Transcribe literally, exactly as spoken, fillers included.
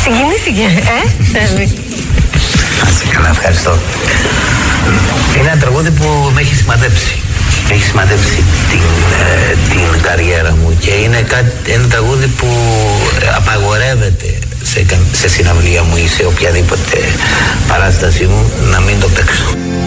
Συγκινήθηκε, ε, Σέρβι. Άσε καλά, ευχαριστώ. Είναι ένα τραγούδι που με έχει σημαδέψει. Έχει σημαδέψει την, ε, την καριέρα μου και είναι κάτι, ένα τραγούδι που απαγορεύεται σε, σε συναυλία μου ή σε οποιαδήποτε παράστασή μου να μην το παίξω.